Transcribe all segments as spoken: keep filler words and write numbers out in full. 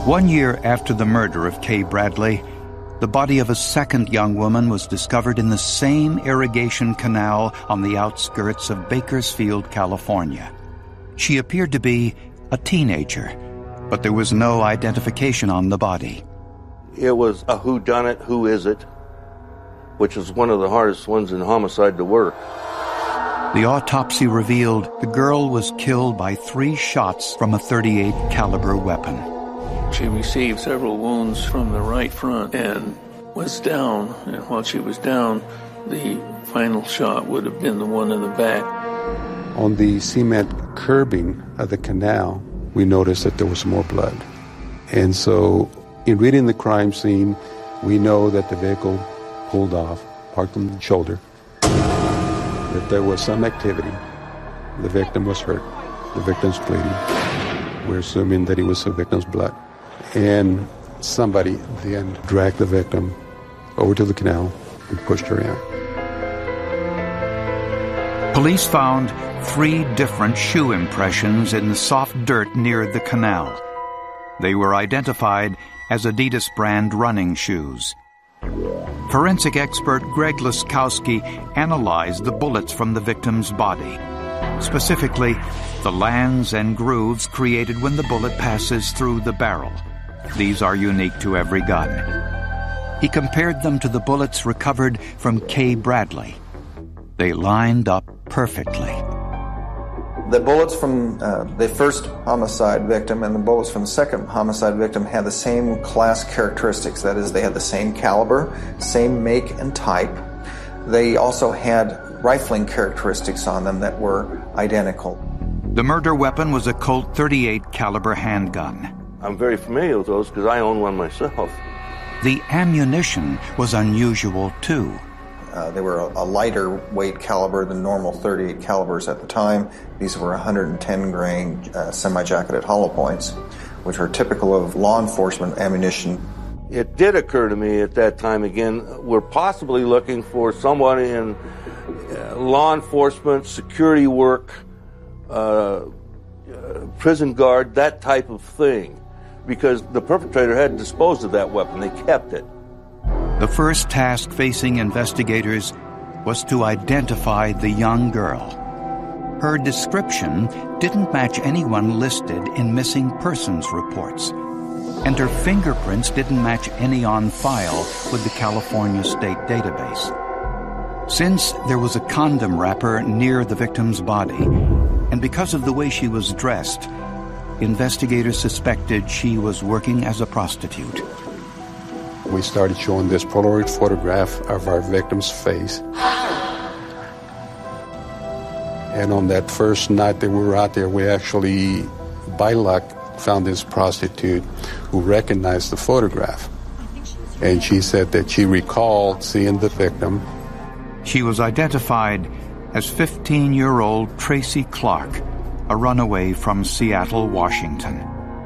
One year after the murder of Kay Bradley, the body of a second young woman was discovered in the same irrigation canal on the outskirts of Bakersfield, California. She appeared to be a teenager, but there was no identification on the body. It was a whodunit, who is it, which is one of the hardest ones in homicide to work. The autopsy revealed the girl was killed by three shots from a thirty-eight caliber weapon. She received several wounds from the right front and was down, and while she was down, the final shot would have been the one in the back. On the cement curbing of the canal, we noticed that there was more blood. And so, in reading the crime scene, we know that the vehicle pulled off, parked on the shoulder, that there was some activity. The victim was hurt. The victim's bleeding. We're assuming that it was the victim's blood. And somebody then dragged the victim over to the canal and pushed her in. Police found three different shoe impressions in the soft dirt near the canal. They were identified as Adidas brand running shoes. Forensic expert Greg Laskowski analyzed the bullets from the victim's body. Specifically, the lands and grooves created when the bullet passes through the barrel. These are unique to every gun. He compared them to the bullets recovered from Kay Bradley. They lined up perfectly. The bullets from uh, the first homicide victim and the bullets from the second homicide victim had the same class characteristics. That is, they had the same caliber, same make and type. They also had rifling characteristics on them that were identical. The murder weapon was a Colt thirty-eight caliber handgun. I'm very familiar with those because I own one myself. The ammunition was unusual, too. Uh, they were a, a lighter weight caliber than normal thirty-eight calibers at the time. These were one hundred ten grain uh, semi-jacketed hollow points, which are typical of law enforcement ammunition. It did occur to me at that time, again, we're possibly looking for someone in uh, law enforcement, security work, uh, uh, prison guard, that type of thing, because the perpetrator had disposed of that weapon. They kept it. The first task facing investigators was to identify the young girl. Her description didn't match anyone listed in missing persons reports, and her fingerprints didn't match any on file with the California State Database. Since there was a condom wrapper near the victim's body, and because of the way she was dressed, investigators suspected she was working as a prostitute. We started showing this Polaroid photograph of our victim's face. And on that first night that we were out there, we actually, by luck, found this prostitute who recognized the photograph. And she said that she recalled seeing the victim. She was identified as fifteen-year-old Tracy Clark, a runaway from Seattle, Washington.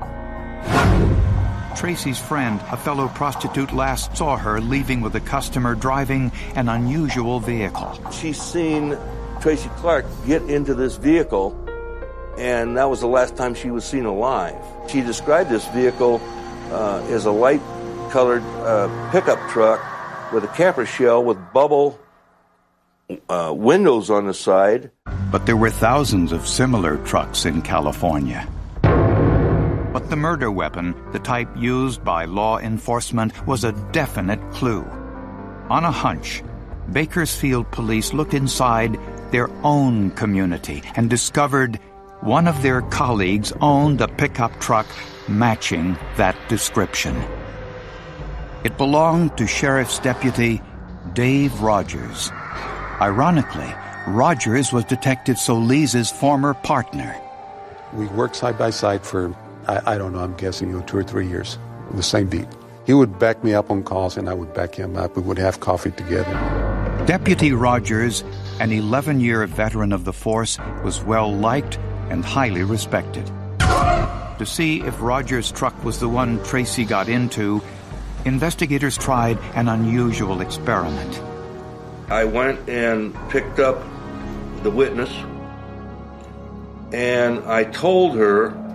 Tracy's friend, a fellow prostitute, last saw her leaving with a customer driving an unusual vehicle. She's seen Tracy Clark get into this vehicle, and that was the last time she was seen alive. She described this vehicle uh, as a light-colored uh, pickup truck with a camper shell with bubble uh, windows on the side. But there were thousands of similar trucks in California. But the murder weapon, the type used by law enforcement, was a definite clue. On a hunch, Bakersfield police looked inside their own community and discovered one of their colleagues owned a pickup truck matching that description. It belonged to Sheriff's Deputy Dave Rogers. Ironically, Rogers was Detective Solis's former partner. We worked side by side for, I, I don't know, I'm guessing, you know, two or three years, the same beat. He would back me up on calls, and I would back him up. We would have coffee together. Deputy Rogers, an eleven-year veteran of the force, was well-liked and highly respected. To see if Rogers' truck was the one Tracy got into, investigators tried an unusual experiment. I went and picked up the witness, and I told her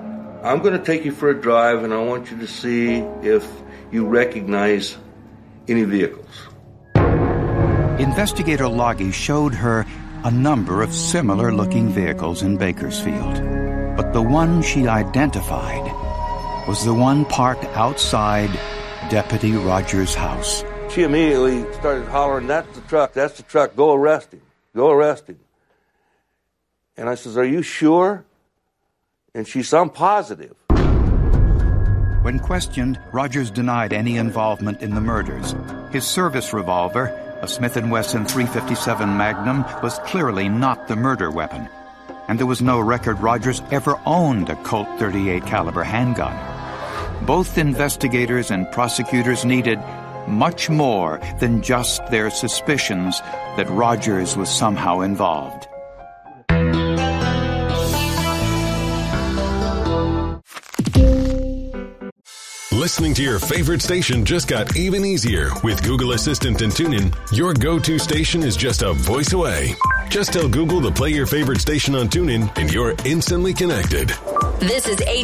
I'm going to take you for a drive, and I want you to see if you recognize any vehicles. Investigator Loggy showed her a number of similar-looking vehicles in Bakersfield, but the one she identified was the one parked outside Deputy Rogers' house. She immediately started hollering, "That's the truck, that's the truck, go arrest him, go arrest him." And I says, "Are you sure?" And she said, "I'm positive." When questioned, Rogers denied any involvement in the murders. His service revolver, a Smith and Wesson three fifty-seven Magnum, was clearly not the murder weapon, and there was no record Rogers ever owned a Colt thirty-eight caliber handgun. Both investigators and prosecutors needed much more than just their suspicions that Rogers was somehow involved. Listening to your favorite station just got even easier with Google Assistant and TuneIn. Your go-to station is just a voice away. Just tell Google to play your favorite station on TuneIn and you're instantly connected. This is